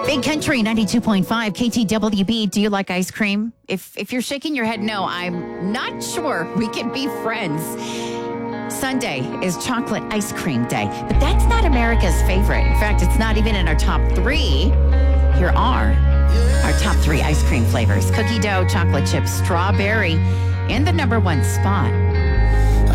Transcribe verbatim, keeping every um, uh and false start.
Big Country ninety-two point five K T W B. Do you like ice cream? If if you're shaking your head no, I'm not sure we can be friends. Sunday is chocolate ice cream day, but that's not America's favorite. In fact, it's not even in our top three. Here are our top three ice cream flavors. Cookie dough, chocolate chip, strawberry, in the number one spot.